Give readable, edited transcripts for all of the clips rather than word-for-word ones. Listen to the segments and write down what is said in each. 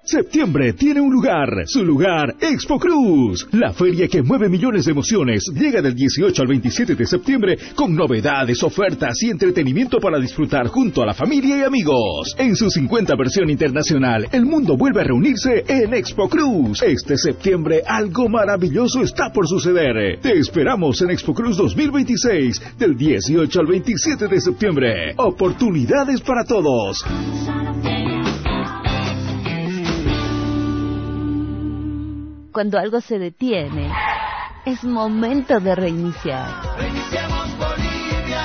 Septiembre tiene un lugar, su lugar, Expo Cruz. La feria que mueve millones de emociones llega del 18 al 27 de septiembre con novedades, ofertas y entretenimiento para disfrutar junto a la familia y amigos. En su 50 versión internacional, el mundo vuelve a reunirse en Expo Cruz. Este septiembre algo maravilloso está por suceder. Te esperamos en Expo Cruz 2026, del 18 al 27 de septiembre. Oportunidades para todos. Cuando algo se detiene, es momento de reiniciar. Reiniciemos Bolivia.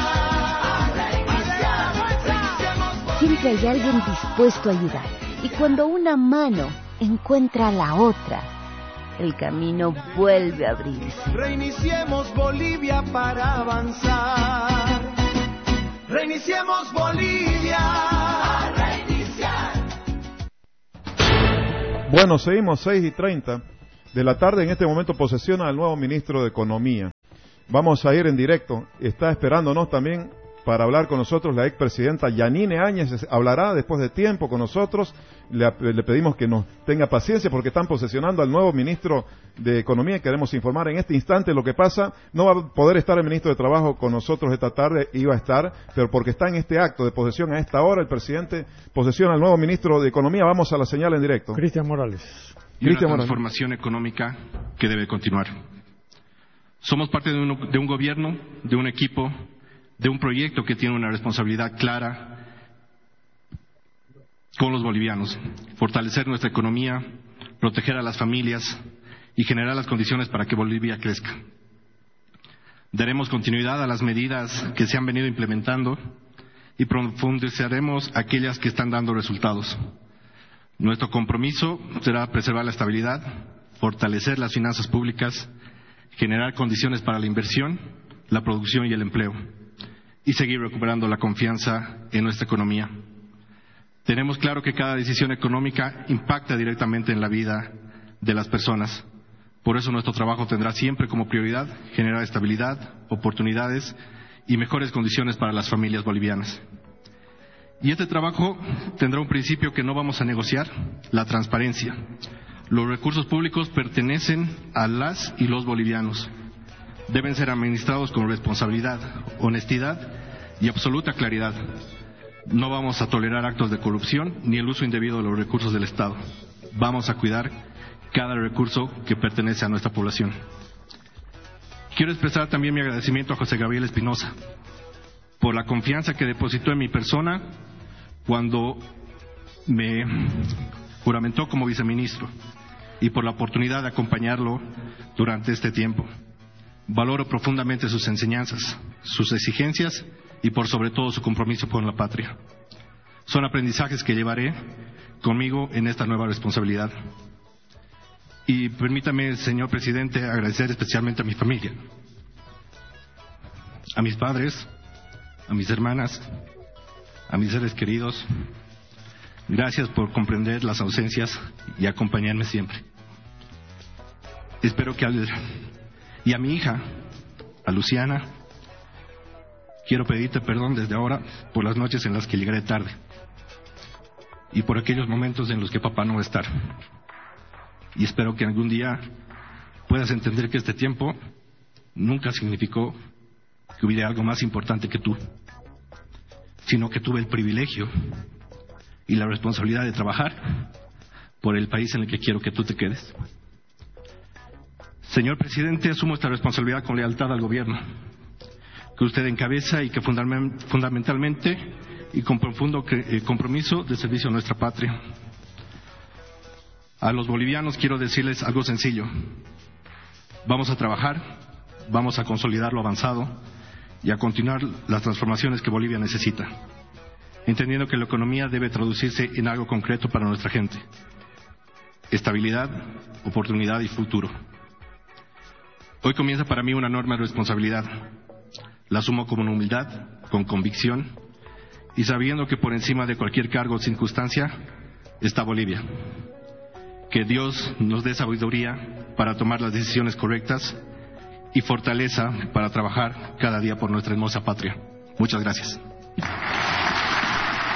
Siempre hay alguien dispuesto a ayudar. Y cuando una mano encuentra a la otra, el camino vuelve a abrirse. Reiniciemos Bolivia para avanzar. Reiniciemos Bolivia. A reiniciar. Bueno, seguimos 6:30 de la tarde. En este momento posesiona al nuevo ministro de Economía. Vamos a ir en directo. Está esperándonos también para hablar con nosotros la expresidenta Yanine Áñez. Hablará después de tiempo con nosotros. Le pedimos que nos tenga paciencia porque están posesionando al nuevo ministro de Economía. Queremos informar en este instante lo que pasa. No va a poder estar el ministro de Trabajo con nosotros esta tarde. Iba a estar, pero porque está en este acto de posesión a esta hora, el presidente posesiona al nuevo ministro de Economía. Vamos a la señal en directo. Cristian Morales. Y una transformación económica que debe continuar. Somos parte de un gobierno, de un equipo, de un proyecto que tiene una responsabilidad clara con los bolivianos. Fortalecer nuestra economía, proteger a las familias y generar las condiciones para que Bolivia crezca. Daremos continuidad a las medidas que se han venido implementando y profundizaremos aquellas que están dando resultados. Nuestro compromiso será preservar la estabilidad, fortalecer las finanzas públicas, generar condiciones para la inversión, la producción y el empleo, y seguir recuperando la confianza en nuestra economía. Tenemos claro que cada decisión económica impacta directamente en la vida de las personas. Por eso nuestro trabajo tendrá siempre como prioridad generar estabilidad, oportunidades y mejores condiciones para las familias bolivianas. Y este trabajo tendrá un principio que no vamos a negociar: la transparencia. Los recursos públicos pertenecen a las y los bolivianos. Deben ser administrados con responsabilidad, honestidad y absoluta claridad. No vamos a tolerar actos de corrupción ni el uso indebido de los recursos del Estado. Vamos a cuidar cada recurso que pertenece a nuestra población. Quiero expresar también mi agradecimiento a José Gabriel Espinosa por la confianza que depositó en mi persona cuando me juramentó como viceministro y por la oportunidad de acompañarlo durante este tiempo. Valoro profundamente sus enseñanzas, sus exigencias y por sobre todo su compromiso con la patria. Son aprendizajes que llevaré conmigo en esta nueva responsabilidad. Y permítame, señor presidente, agradecer especialmente a mi familia, a mis padres, a mis hermanas, a mis seres queridos. Gracias por comprender las ausencias y acompañarme siempre. Espero que y a mi hija, a Luciana, quiero pedirte perdón desde ahora por las noches en las que llegaré tarde y por aquellos momentos en los que papá no va a estar. Y espero que algún día puedas entender que este tiempo nunca significó que hubiera algo más importante que tú, sino que tuve el privilegio y la responsabilidad de trabajar por el país en el que quiero que tú te quedes. Señor presidente, asumo esta responsabilidad con lealtad al gobierno que usted encabeza y que fundamentalmente y con profundo compromiso de servicio a nuestra patria. A los bolivianos quiero decirles algo sencillo: vamos a trabajar, vamos a consolidar lo avanzado y a continuar las transformaciones que Bolivia necesita, entendiendo que la economía debe traducirse en algo concreto para nuestra gente: estabilidad, oportunidad y futuro. Hoy comienza para mí una enorme responsabilidad. La asumo con humildad, con convicción y sabiendo que por encima de cualquier cargo o circunstancia está Bolivia. Que Dios nos dé sabiduría para tomar las decisiones correctas y fortaleza para trabajar cada día por nuestra hermosa patria. Muchas gracias.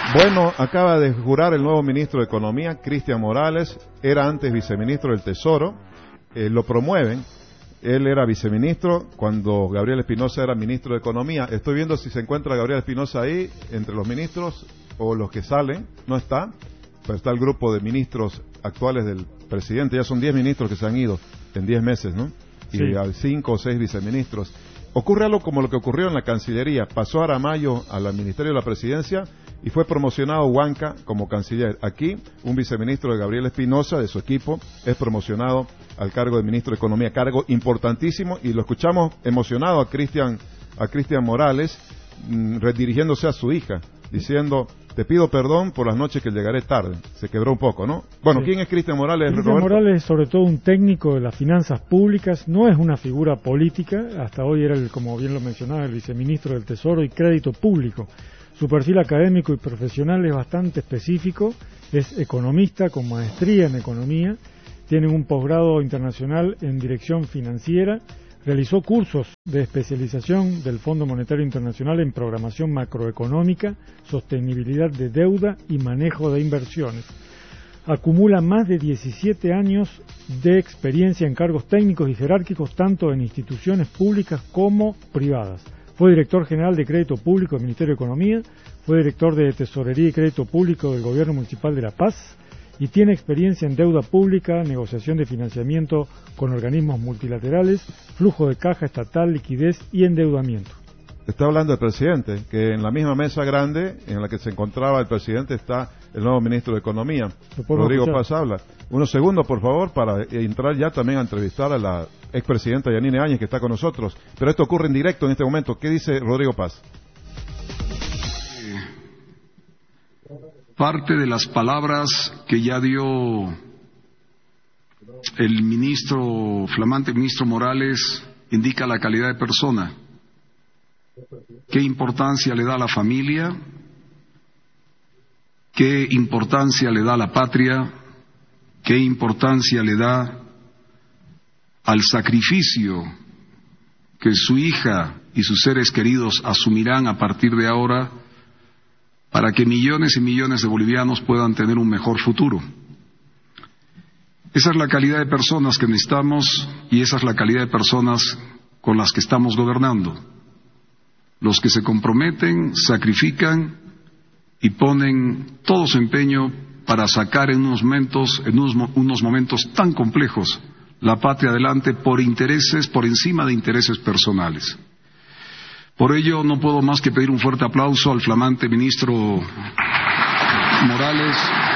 Bueno, acaba de jurar el nuevo ministro de Economía, Cristian Morales. Era antes viceministro del Tesoro. Lo promueven. Él era viceministro cuando Gabriel Espinosa era ministro de Economía. Estoy viendo si se encuentra Gabriel Espinosa ahí, entre los ministros o los que salen. No está, pero está el grupo de ministros actuales del presidente. Ya son 10 ministros que se han ido en 10 meses, ¿no? Y hay 5 o 6 viceministros. Ocurre algo como lo que ocurrió en la Cancillería. Pasó Aramayo al Ministerio de la Presidencia y fue promocionado Huanca como canciller. Aquí, un viceministro de Gabriel Espinosa, de su equipo, es promocionado al cargo de ministro de Economía, cargo importantísimo, y lo escuchamos emocionado a Cristian Morales, redirigiéndose a su hija, diciendo: te pido perdón por las noches que llegaré tarde. Se quebró un poco, ¿no? Bueno, ¿quién es Cristian Morales? Cristian Morales es sobre todo un técnico de las finanzas públicas, no es una figura política, hasta hoy era, como bien lo mencionaba, el viceministro del Tesoro y Crédito Público. Su perfil académico y profesional es bastante específico, es economista con maestría en economía, tiene un posgrado internacional en dirección financiera, realizó cursos de especialización del Fondo Monetario Internacional en programación macroeconómica, sostenibilidad de deuda y manejo de inversiones. Acumula más de 17 años de experiencia en cargos técnicos y jerárquicos tanto en instituciones públicas como privadas. Fue director general de Crédito Público del Ministerio de Economía, fue director de Tesorería y Crédito Público del Gobierno Municipal de La Paz y tiene experiencia en deuda pública, negociación de financiamiento con organismos multilaterales, flujo de caja estatal, liquidez y endeudamiento. Está hablando el presidente, que en la misma mesa grande en la que se encontraba el presidente está el nuevo ministro de Economía, Rodrigo Paz habla. Unos segundos, por favor, para entrar ya también a entrevistar a la expresidenta Yanine Áñez, que está con nosotros. Pero esto ocurre en directo en este momento. ¿Qué dice Rodrigo Paz? Parte de las palabras que ya dio el flamante ministro Morales, indica la calidad de persona. ¿Qué importancia le da a la familia? ¿Qué importancia le da a la patria? ¿Qué importancia le da al sacrificio que su hija y sus seres queridos asumirán a partir de ahora para que millones y millones de bolivianos puedan tener un mejor futuro? Esa es la calidad de personas que necesitamos y esa es la calidad de personas con las que estamos gobernando. Los que se comprometen, sacrifican y ponen todo su empeño para sacar en unos momentos tan complejos la patria adelante por encima de intereses personales. Por ello no puedo más que pedir un fuerte aplauso al flamante ministro Morales.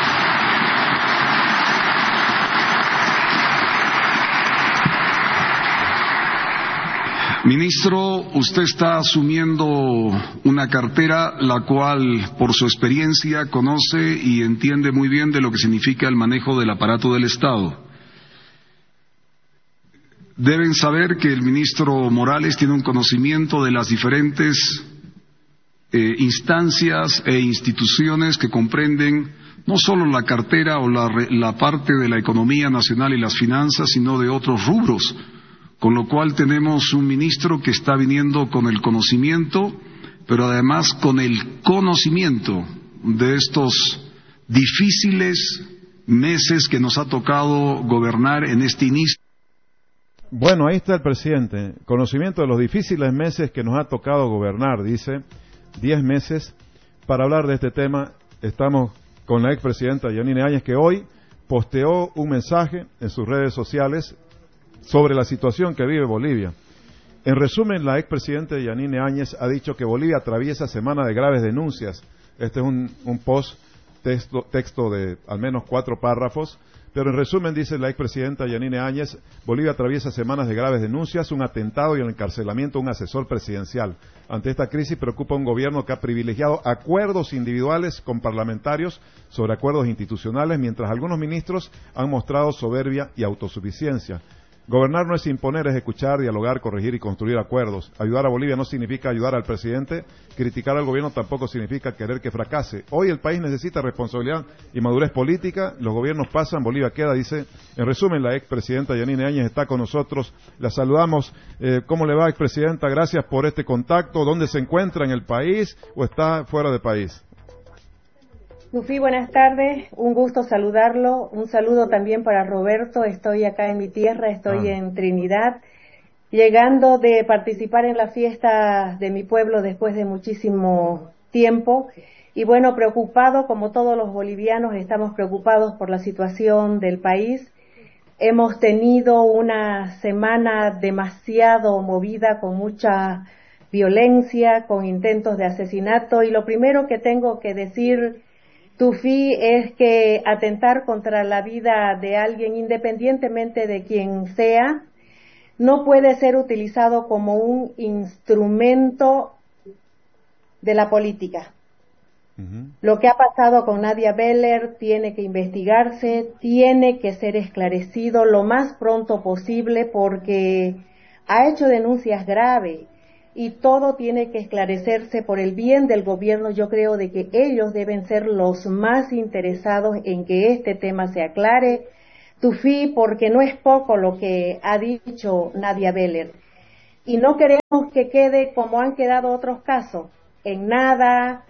Ministro, usted está asumiendo una cartera la cual, por su experiencia, conoce y entiende muy bien de lo que significa el manejo del aparato del Estado. Deben saber que el ministro Morales tiene un conocimiento de las diferentes instancias e instituciones que comprenden no solo la cartera o la parte de la economía nacional y las finanzas, sino de otros rubros. Con lo cual tenemos un ministro que está viniendo con el conocimiento, pero además con el conocimiento de estos difíciles meses que nos ha tocado gobernar en este inicio. Bueno, ahí está el presidente. Conocimiento de los difíciles meses que nos ha tocado gobernar, dice. 10 meses. Para hablar de este tema, estamos con la expresidenta Yanine Áñez, que hoy posteó un mensaje en sus redes sociales sobre la situación que vive Bolivia. En resumen, la expresidenta Yanine Áñez ha dicho que Bolivia atraviesa semana de graves denuncias. Este es un texto de al menos 4 párrafos, pero en resumen dice la expresidenta Yanine Áñez: Bolivia atraviesa semanas de graves denuncias, un atentado y el encarcelamiento de un asesor presidencial. Ante esta crisis preocupa un gobierno que ha privilegiado acuerdos individuales con parlamentarios sobre acuerdos institucionales, mientras algunos ministros han mostrado soberbia y autosuficiencia. Gobernar no es imponer, es escuchar, dialogar, corregir y construir acuerdos. Ayudar a Bolivia no significa ayudar al presidente. Criticar al gobierno tampoco significa querer que fracase. Hoy el país necesita responsabilidad y madurez política. Los gobiernos pasan, Bolivia queda, dice. En resumen, la expresidenta Yanine Áñez está con nosotros. La saludamos. ¿Cómo le va, expresidenta? Gracias por este contacto. ¿Dónde se encuentra? ¿En el país o está fuera del país? Tufi, buenas tardes, un gusto saludarlo, un saludo también para Roberto, estoy acá en mi tierra, estoy en Trinidad, llegando de participar en la fiesta de mi pueblo después de muchísimo tiempo, y bueno, preocupado, como todos los bolivianos, estamos preocupados por la situación del país. Hemos tenido una semana demasiado movida, con mucha violencia, con intentos de asesinato, y lo primero que tengo que decir, Tufi, es que atentar contra la vida de alguien, independientemente de quien sea, no puede ser utilizado como un instrumento de la política. Lo que ha pasado con Nadia Beller tiene que investigarse, tiene que ser esclarecido lo más pronto posible, porque ha hecho denuncias graves y todo tiene que esclarecerse por el bien del gobierno. Yo creo de que ellos deben ser los más interesados en que este tema se aclare, Tufi, porque no es poco lo que ha dicho Nadia Beller. Y no queremos que quede como han quedado otros casos, en nada,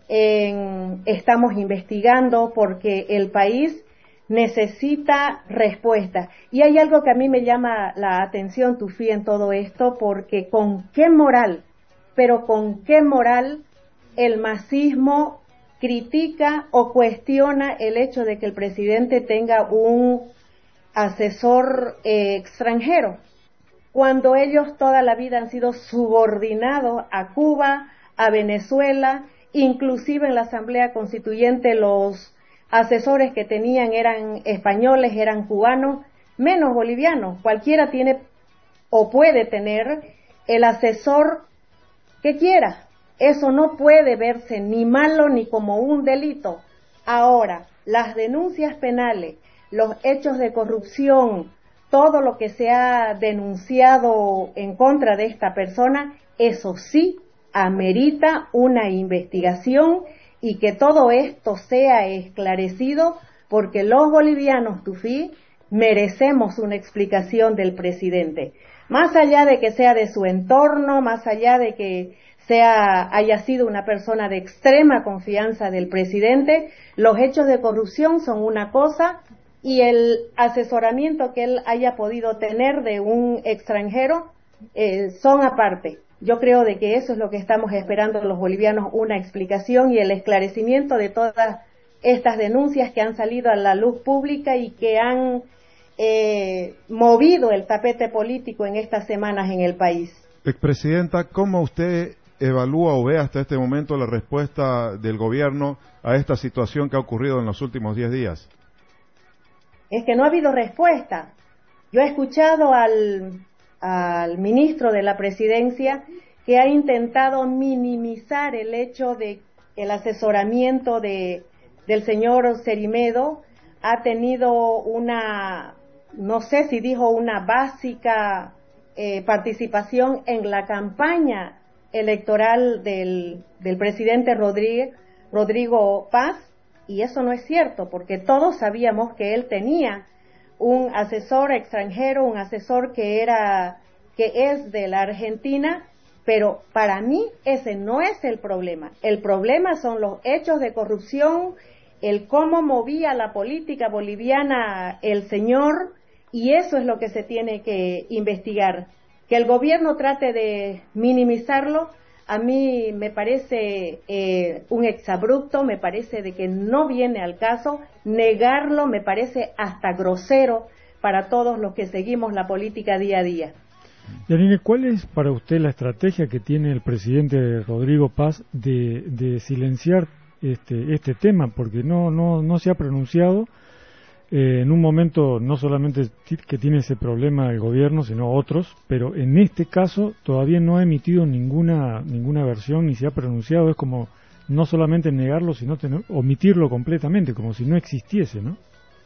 estamos investigando, porque el país necesita respuesta. Y hay algo que a mí me llama la atención, Tufi, en todo esto, porque con qué moral, pero con qué moral el masismo critica o cuestiona el hecho de que el presidente tenga un asesor extranjero, cuando ellos toda la vida han sido subordinados a Cuba, a Venezuela. Inclusive en la Asamblea Constituyente los asesores que tenían eran españoles, eran cubanos, menos bolivianos. Cualquiera tiene o puede tener el asesor que quiera. Eso no puede verse ni malo ni como un delito. Ahora, las denuncias penales, los hechos de corrupción, todo lo que se ha denunciado en contra de esta persona, eso sí amerita una investigación y que todo esto sea esclarecido, porque los bolivianos, Tufi, merecemos una explicación del presidente. Más allá de que sea de su entorno, más allá de que haya sido una persona de extrema confianza del presidente, los hechos de corrupción son una cosa y el asesoramiento que él haya podido tener de un extranjero son aparte. Yo creo de que eso es lo que estamos esperando los bolivianos, una explicación y el esclarecimiento de todas estas denuncias que han salido a la luz pública y que han movido el tapete político en estas semanas en el país. Expresidenta, ¿cómo usted evalúa o ve hasta este momento la respuesta del gobierno a esta situación que ha ocurrido en los últimos 10 días? Es que no ha habido respuesta. Yo he escuchado al ministro de la Presidencia, que ha intentado minimizar el hecho de el asesoramiento del señor Cerimedo. Ha tenido una, no sé si dijo una básica participación en la campaña electoral del presidente Rodrigo Paz, y eso no es cierto, porque todos sabíamos que él tenía un asesor extranjero, un asesor que es de la Argentina, pero para mí ese no es el problema. El problema son los hechos de corrupción, el cómo movía la política boliviana el señor, y eso es lo que se tiene que investigar. Que el gobierno trate de minimizarlo, a mí me parece un exabrupto, me parece de que no viene al caso. Negarlo me parece hasta grosero para todos los que seguimos la política día a día. Yanine, ¿cuál es para usted la estrategia que tiene el presidente Rodrigo Paz de silenciar este tema? Porque no se ha pronunciado en un momento, no solamente que tiene ese problema el gobierno, sino otros, pero en este caso todavía no ha emitido ninguna versión ni se ha pronunciado. Es como no solamente negarlo, sino omitirlo completamente, como si no existiese, ¿no?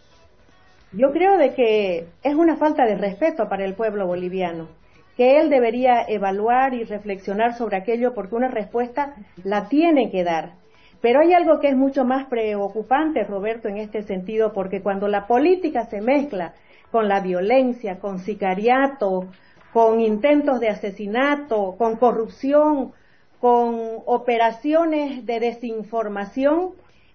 Yo creo de que es una falta de respeto para el pueblo boliviano, que él debería evaluar y reflexionar sobre aquello, porque una respuesta la tiene que dar. Pero hay algo que es mucho más preocupante, Roberto, en este sentido, porque cuando la política se mezcla con la violencia, con sicariato, con intentos de asesinato, con corrupción, con operaciones de desinformación,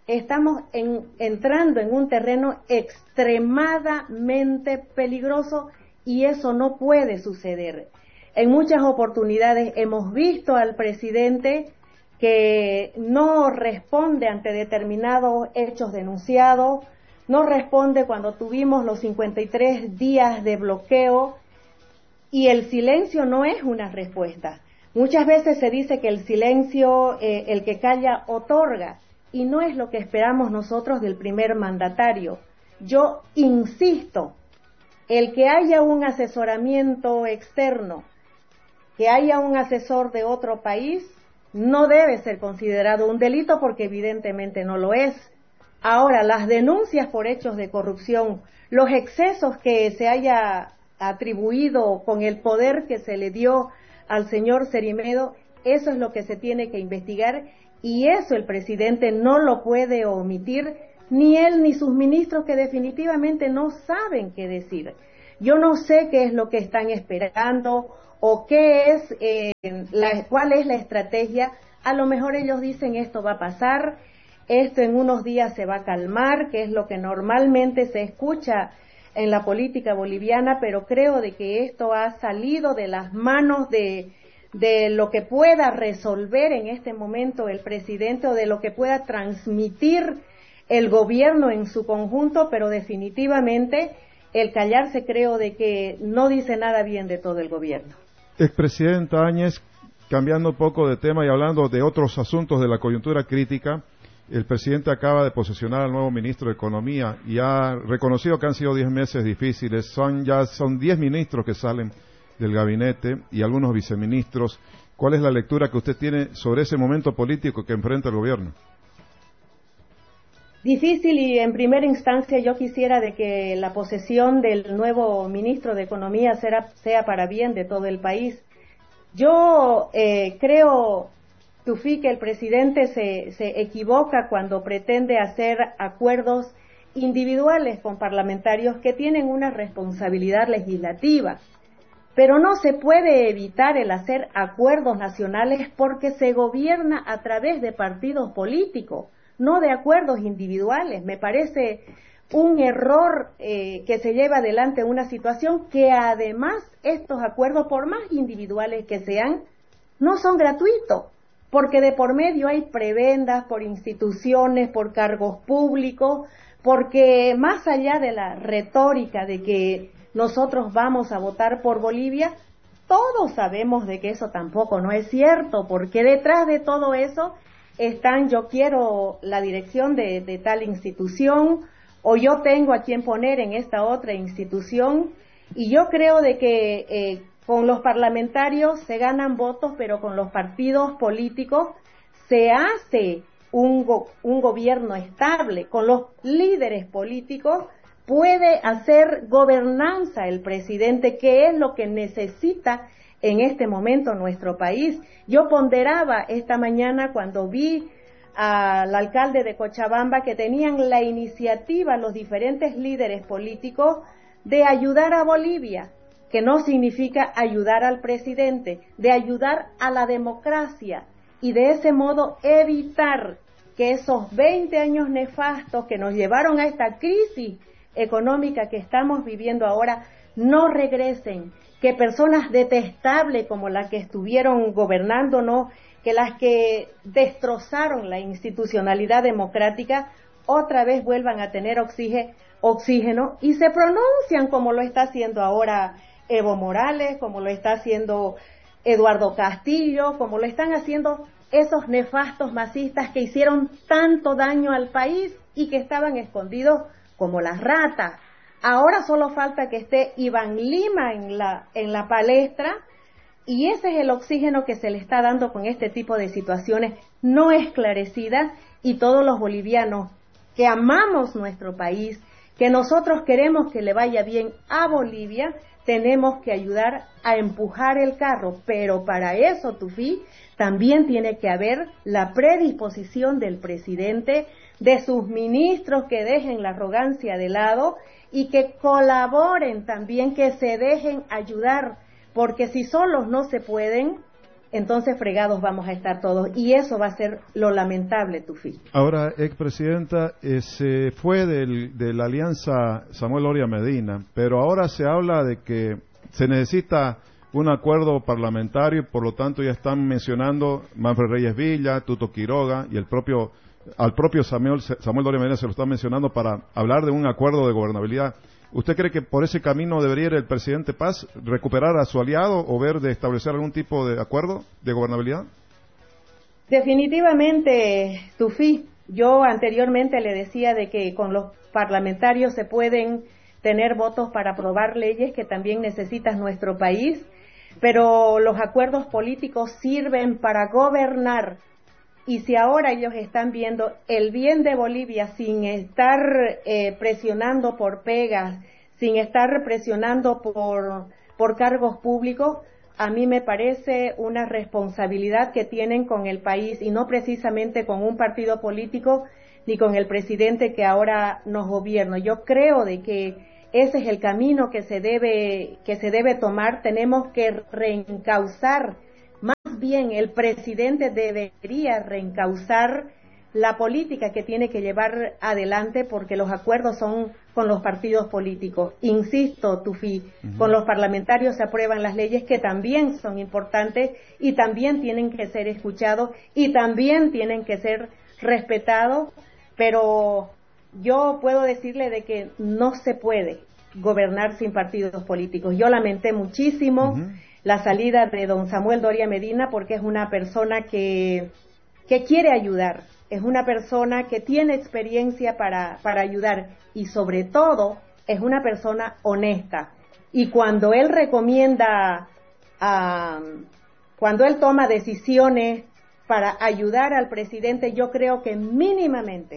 estamos entrando en un terreno extremadamente peligroso y eso no puede suceder. En muchas oportunidades hemos visto al presidente que no responde ante determinados hechos denunciados, no responde cuando tuvimos los 53 días de bloqueo, y el silencio no es una respuesta. Muchas veces se dice que el silencio, el que calla, otorga, y no es lo que esperamos nosotros del primer mandatario. Yo insisto, el que haya un asesoramiento externo, que haya un asesor de otro país, no debe ser considerado un delito porque evidentemente no lo es. Ahora, las denuncias por hechos de corrupción, los excesos que se haya atribuido con el poder que se le dio al señor Cerimedo, eso es lo que se tiene que investigar y eso el presidente no lo puede omitir, ni él ni sus ministros que definitivamente no saben qué decir. Yo no sé qué es lo que están esperando o qué es, cuál es la estrategia. A lo mejor ellos dicen esto va a pasar, esto en unos días se va a calmar, que es lo que normalmente se escucha en la política boliviana, pero creo de que esto ha salido de las manos de lo que pueda resolver en este momento el presidente o de lo que pueda transmitir el gobierno en su conjunto, pero definitivamente el callarse creo de que no dice nada bien de todo el gobierno. Expresidenta Áñez, cambiando un poco de tema y hablando de otros asuntos de la coyuntura crítica, el presidente acaba de posesionar al nuevo ministro de Economía y ha reconocido que han sido 10 meses difíciles. Son 10 ministros que salen del gabinete y algunos viceministros. ¿Cuál es la lectura que usted tiene sobre ese momento político que enfrenta el gobierno? Difícil, y en primera instancia yo quisiera de que la posesión del nuevo ministro de Economía sea para bien de todo el país. Yo creo, Tufí, que el presidente se equivoca cuando pretende hacer acuerdos individuales con parlamentarios que tienen una responsabilidad legislativa. Pero no se puede evitar el hacer acuerdos nacionales porque se gobierna a través de partidos políticos, no de acuerdos individuales. Me parece un error que se lleva adelante una situación que además estos acuerdos, por más individuales que sean, no son gratuitos, porque de por medio hay prebendas por instituciones, por cargos públicos, porque más allá de la retórica de que nosotros vamos a votar por Bolivia, todos sabemos de que eso tampoco no es cierto, porque detrás de todo eso están, yo quiero la dirección de tal institución, o yo tengo a quien poner en esta otra institución, y yo creo de que con los parlamentarios se ganan votos, pero con los partidos políticos se hace un gobierno estable. Con los líderes políticos puede hacer gobernanza el presidente, que es lo que necesita en este momento nuestro país. Yo ponderaba esta mañana cuando vi al alcalde de Cochabamba que tenían la iniciativa los diferentes líderes políticos de ayudar a Bolivia, que no significa ayudar al presidente, de ayudar a la democracia y de ese modo evitar que esos 20 años nefastos que nos llevaron a esta crisis económica que estamos viviendo ahora no regresen, que personas detestables como las que estuvieron gobernándonos, que las que destrozaron la institucionalidad democrática, otra vez vuelvan a tener oxígeno y se pronuncian como lo está haciendo ahora Evo Morales, como lo está haciendo Eduardo Castillo, como lo están haciendo esos nefastos masistas que hicieron tanto daño al país y que estaban escondidos como las ratas. Ahora solo falta que esté Iván Lima en la palestra, y ese es el oxígeno que se le está dando con este tipo de situaciones no esclarecidas, y todos los bolivianos que amamos nuestro país, que nosotros queremos que le vaya bien a Bolivia, tenemos que ayudar a empujar el carro, pero para eso, Tufí, también tiene que haber la predisposición del presidente, de sus ministros que dejen la arrogancia de lado y que colaboren también, que se dejen ayudar, porque si solos no se pueden, entonces fregados vamos a estar todos. Y eso va a ser lo lamentable, Tufi. Ahora, expresidenta, se fue de la alianza Samuel Loria Medina, pero ahora se habla de que se necesita un acuerdo parlamentario y por lo tanto ya están mencionando Manfred Reyes Villa, Tuto Quiroga y al propio Samuel Loria Medina se lo están mencionando para hablar de un acuerdo de gobernabilidad. ¿Usted cree que por ese camino debería ir el presidente Paz, recuperar a su aliado o ver de establecer algún tipo de acuerdo de gobernabilidad? Definitivamente, Tufi, yo anteriormente le decía de que con los parlamentarios se pueden tener votos para aprobar leyes que también necesita nuestro país, pero los acuerdos políticos sirven para gobernar. Y si ahora ellos están viendo el bien de Bolivia sin estar presionando por pegas, sin estar presionando por cargos públicos, a mí me parece una responsabilidad que tienen con el país y no precisamente con un partido político ni con el presidente que ahora nos gobierna. Yo creo de que ese es el camino que se debe tomar. Tenemos que reencauzar. Más bien, el presidente debería reencauzar la política que tiene que llevar adelante porque los acuerdos son con los partidos políticos. Insisto, Tufi, con los parlamentarios se aprueban las leyes que también son importantes y también tienen que ser escuchados y también tienen que ser respetados, pero yo puedo decirle de que no se puede gobernar sin partidos políticos. Yo lamenté muchísimo la salida de don Samuel Loria Medina porque es una persona que quiere ayudar, es una persona que tiene experiencia para ayudar y sobre todo es una persona honesta. Y cuando él recomienda, cuando él toma decisiones para ayudar al presidente, yo creo que mínimamente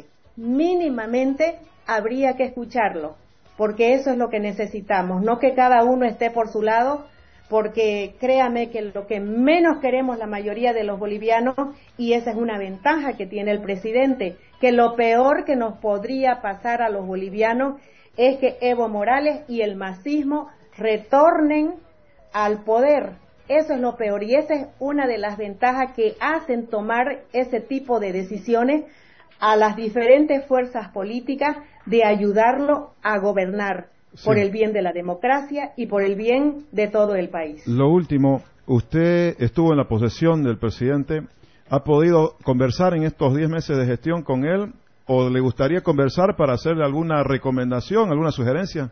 habría que escucharlo, porque eso es lo que necesitamos, no que cada uno esté por su lado, porque créame que lo que menos queremos la mayoría de los bolivianos, y esa es una ventaja que tiene el presidente, que lo peor que nos podría pasar a los bolivianos es que Evo Morales y el masismo retornen al poder. Eso es lo peor y esa es una de las ventajas que hacen tomar ese tipo de decisiones a las diferentes fuerzas políticas de ayudarlo a gobernar. Sí. Por el bien de la democracia y por el bien de todo el país. Lo último, usted estuvo en la posesión del presidente, ¿ha podido conversar en estos 10 meses de gestión con él o le gustaría conversar para hacerle alguna recomendación, alguna sugerencia?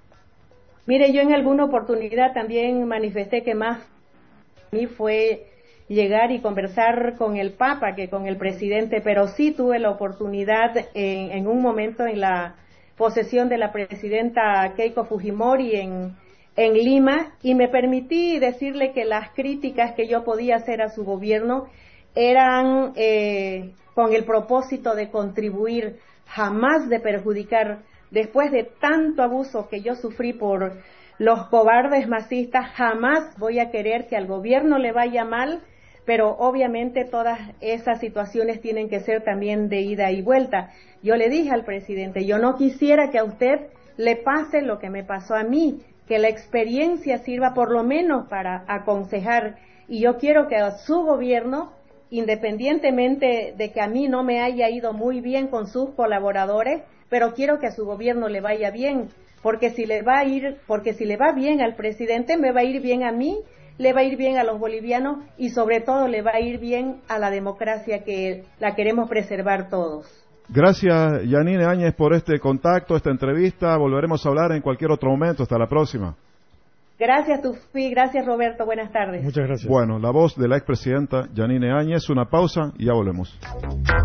Mire, yo en alguna oportunidad también manifesté que más a mí fue llegar y conversar con el Papa que con el presidente, pero sí tuve la oportunidad en un momento en la posesión de la presidenta Keiko Fujimori en Lima y me permití decirle que las críticas que yo podía hacer a su gobierno eran con el propósito de contribuir, jamás de perjudicar. Después de tanto abuso que yo sufrí por los cobardes masistas, jamás voy a querer que al gobierno le vaya mal, pero obviamente todas esas situaciones tienen que ser también de ida y vuelta. Yo le dije al presidente, yo no quisiera que a usted le pase lo que me pasó a mí, que la experiencia sirva por lo menos para aconsejar, y yo quiero que a su gobierno, independientemente de que a mí no me haya ido muy bien con sus colaboradores, pero quiero que a su gobierno le vaya bien, porque si le va bien al presidente, me va a ir bien a mí, le va a ir bien a los bolivianos y sobre todo le va a ir bien a la democracia que la queremos preservar todos. Gracias, Yanine Áñez, por este contacto, esta entrevista. Volveremos a hablar en cualquier otro momento. Hasta la próxima. Gracias, Tufi. Gracias, Roberto. Buenas tardes. Muchas gracias. Bueno, la voz de la expresidenta Yanine Áñez. Una pausa y ya volvemos.